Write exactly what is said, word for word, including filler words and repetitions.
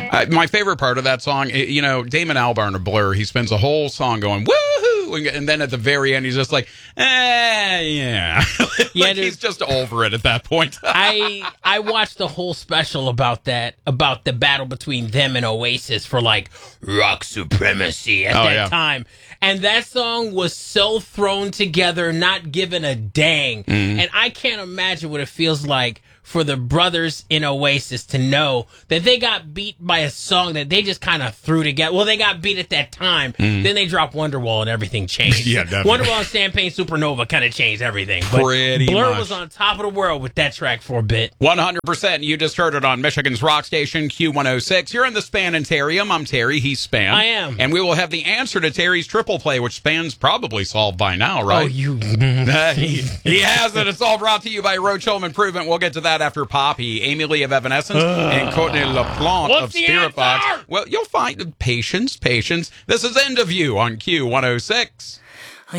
Uh, my favorite part of that song, you know, Damon Albarn of Blur, he spends a whole song going, woohoo! And then at the very end, he's just like, eh, yeah. like Yeah, he's just over it at that point. I I watched the whole special about that, about the battle between them and Oasis for like rock supremacy at Oh, that yeah. time. And that song was so thrown together, not given a dang. Mm-hmm. And I can't imagine what it feels like for the brothers in Oasis to know that they got beat by a song that they just kind of threw together. Well, they got beat at that time. Mm-hmm. Then they dropped Wonderwall and everything changed. Yeah, definitely. Wonderwall and Champagne Supernova kind of changed everything. But Pretty Blur much. was on top of the world with that track for a bit. one hundred percent. You just heard it on Michigan's rock station, Q one oh six. You're in the Spanitarium. I'm Terry. He's Span. I am. And we will have the answer to Terry's triple play, which Span's probably solved by now, right? Oh, you... he, he has it. It's all brought to you by Roach Home Improvement. We'll get to that after Poppy, Amy Lee of Evanescence, and Courtney LaPlante What's of the Spirit Box. answer? Well, you'll find patience, patience. This is End of You on Q one oh six.